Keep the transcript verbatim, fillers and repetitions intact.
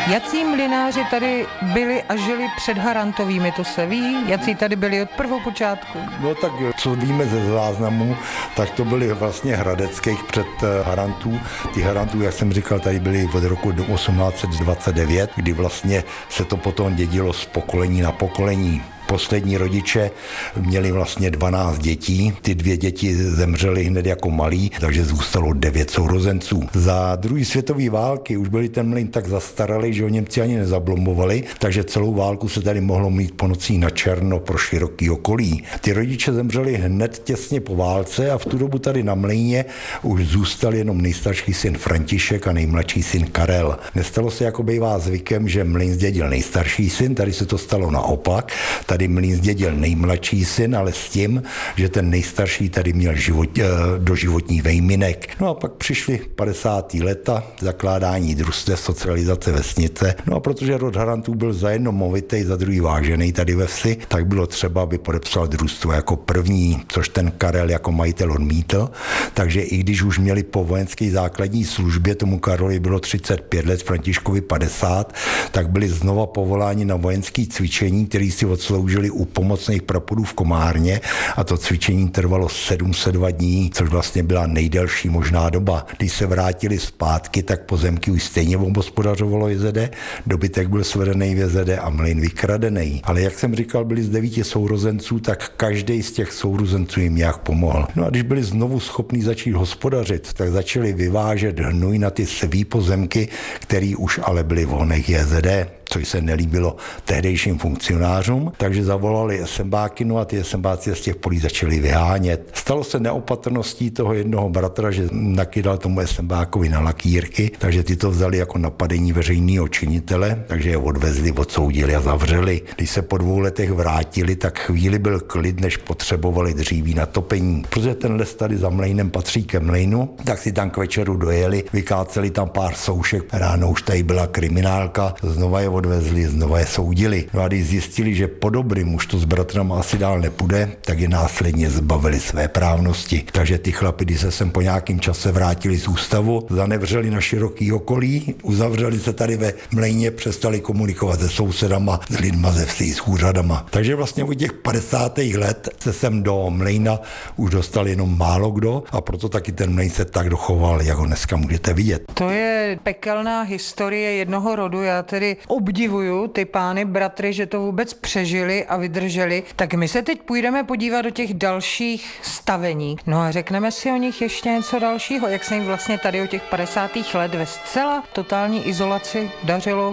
Jací mlynáři tady byli a žili před Harantovými, to se ví? Jací tady byli od prvopočátku? No tak, co víme ze záznamů, tak to byli vlastně hradeckých před Harantů. Ty Harantů, jak jsem říkal, tady byli od roku osmnáct set dvacet devět, kdy vlastně se to potom dědilo z pokolení na pokolení. Poslední rodiče měli vlastně dvanáct dětí, ty dvě děti zemřely hned jako malí, takže zůstalo devět sourozenců. Za druhé světové války už byli ten mlýn tak zastaralý, že ho Němci ani nezablomovali, takže celou válku se tady mohlo mít po nocích na černo pro široký okolí. Ty rodiče zemřeli hned těsně po válce a v tu dobu tady na mlýně už zůstal jenom nejstarší syn František a nejmladší syn Karel. Nestalo se, jako bývá zvykem, že mlýn zdědil nejstarší syn, tady se to stalo naopak. Tady mlýn zdědil nejmladší syn, ale s tím, že ten nejstarší tady měl život, doživotní vejminek. No a pak přišly padesátá léta, zakládání družstev, socializace vesnice. No a protože rod Harantů byl za jedno movitej, za druhý vážený tady ve vsi, tak bylo třeba, aby podepsal družstvo jako první, což ten Karel jako majitel odmítl. Takže i když už měli po vojenské základní službě, tomu Karlovi bylo třicet pět let, Františkovi padesát, tak byli znova povoláni na vojenské cvičení, který si odsloužili u pomocných praporů v Komárně a to cvičení trvalo sedm set dva dní, což vlastně byla nejdelší možná doba. Když se vrátili zpátky, tak pozemky už stejně obhospodařovalo J Z D, dobytek byl svedený v J Z D a mlýn vykradený. Ale jak jsem říkal, byli z devíti sourozenců, tak každý z těch sourozenců jim nějak pomohl. No a když byli znovu schopní začít hospodařit, tak začali vyvážet hnůj na ty svý pozemky, který už ale byly v honech J Z D, což se nelíbilo tehdejším funkcionářům, takže zavolali esembáky, no a ty esembáci z těch polí začali vyhánět. Stalo se neopatrností toho jednoho bratra, že nakydal tomu esembákovi na lakýrky, takže ty to vzali jako napadení veřejného činitele, takže je odvezli, odsoudili a zavřeli. Když se po dvou letech vrátili, tak chvíli byl klid, než potřebovali dříví na topení. Protože ten les tady za mlejnem patří ke mlejnu, tak si tam k večeru dojeli, vykáceli tam pár soušek, ráno už tady byla kriminálka, znova je odvezli, znova je soudili. No a když zjistili, že po dobrým už to s bratrama asi dál nepůjde, tak je následně zbavili své právnosti. Takže ty chlapi, když se sem po nějakém čase vrátili z ústavu, zanevřeli na široký okolí, uzavřeli se tady ve mlejně, přestali komunikovat se sousedama, s lidma ze vsi, s úřadama. Takže vlastně od těch padesátých let se sem do mlejna už dostal jenom málo kdo a proto taky ten mlejn se tak dochoval, jak ho dneska můžete vidět. To je pekelná historie jednoho rodu, já tedy obdivuju ty pány bratry, že to vůbec přežili a vydrželi. Tak my se teď půjdeme podívat do těch dalších stavení. No a řekneme si o nich ještě něco dalšího, jak se jim vlastně tady o těch padesátých let ve zcela totální izolaci dařilo